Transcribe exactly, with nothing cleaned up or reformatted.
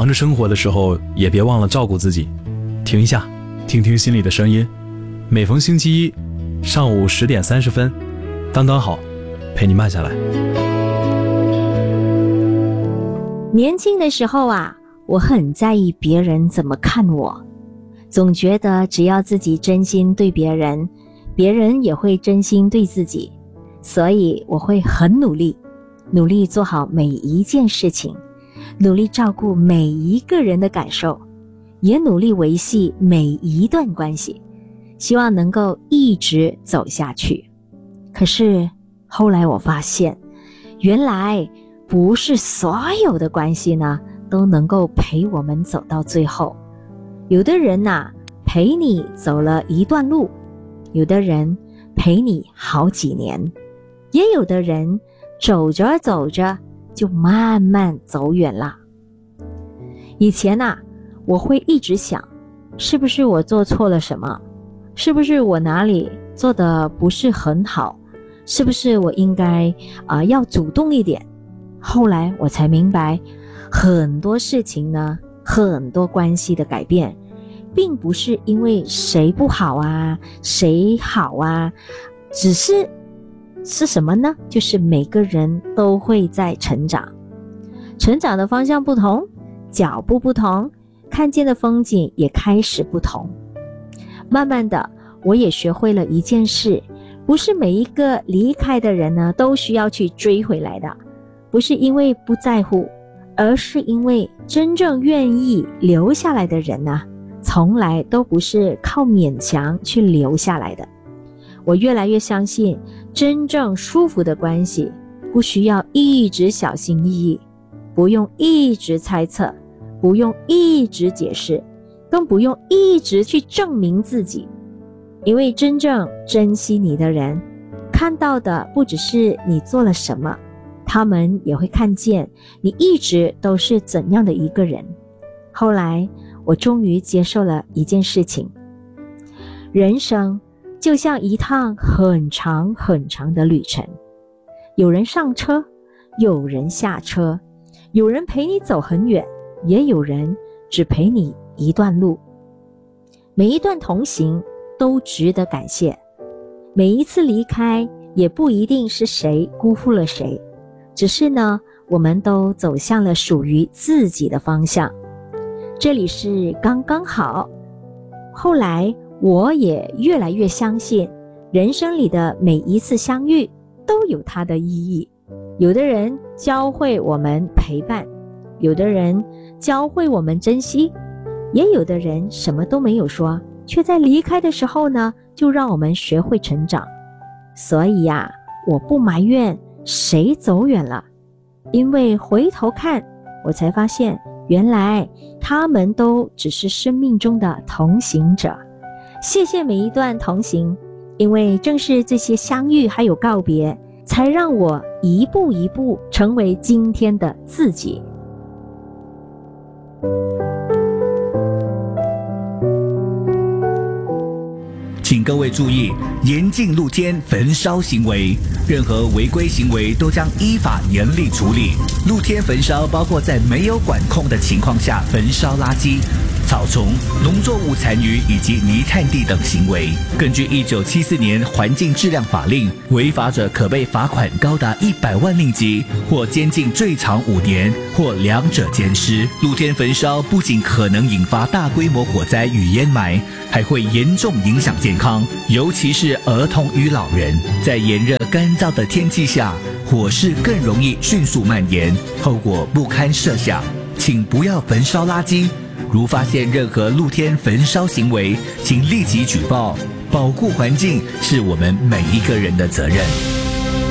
着生活的时候，也别忘了照顾自己。停一下，听听心里的声音。每逢星期一上午十点三十分，刚刚好，陪你慢下来。 年轻的时候啊，我很在意别人怎么看我，总觉得只要自己真心对别人，别人也会真心对自己，所以我会很努力，努力做好每一件事情，努力照顾每一个人的感受，也努力维系每一段关系，希望能够一直走下去。可是后来我发现，原来不是所有的关系呢都能够陪我们走到最后。有的人啊，陪你走了一段路，有的人陪你好几年，也有的人走着走着就慢慢走远了。以前啊，我会一直想，是不是我做错了什么？是不是我哪里做得不是很好？是不是我应该啊、呃、要主动一点？后来我才明白，很多事情呢，很多关系的改变，并不是因为谁不好啊，谁好啊，只是是什么呢？就是每个人都会在成长，成长的方向不同，脚步不同，看见的风景也开始不同。慢慢的，我也学会了一件事，不是每一个离开的人呢，都需要去追回来的。不是因为不在乎，而是因为真正愿意留下来的人呢，从来都不是靠勉强去留下来的。我越来越相信，真正舒服的关系，不需要一直小心翼翼，不用一直猜测，不用一直解释，更不用一直去证明自己。因为真正珍惜你的人，看到的不只是你做了什么，他们也会看见你一直都是怎样的一个人。后来我终于接受了一件事情，人生就像一趟很长很长的旅程，有人上车，有人下车，有人陪你走很远，也有人只陪你一段路。每一段同行都值得感谢，每一次离开也不一定是谁辜负了谁，只是呢，我们都走向了属于自己的方向。这里是刚刚好。后来我也越来越相信，人生里的每一次相遇都有它的意义。有的人教会我们陪伴，有的人教会我们珍惜，也有的人什么都没有说，却在离开的时候呢，就让我们学会成长。所以呀、啊，我不埋怨谁走远了，因为回头看，我才发现，原来他们都只是生命中的同行者。谢谢每一段同行，因为正是这些相遇还有告别，才让我一步一步成为今天的自己。 请各位注意，严禁露天焚烧行为，任何违规行为都将依法严厉处理。露天焚烧包括在没有管控的情况下焚烧垃圾、草丛、农作物残余以及泥炭地等行为。根据一九七四年环境质量法令，违法者可被罚款高达一百万令吉，或监禁最长五年，或两者兼施。露天焚烧不仅可能引发大规模火灾与烟霾，还会严重影响健康，尤其是儿童与老人。在炎热干燥的天气下，火势更容易迅速蔓延，后果不堪设想。请不要焚烧垃圾，如发现任何露天焚烧行为，请立即举报。保护环境是我们每一个人的责任。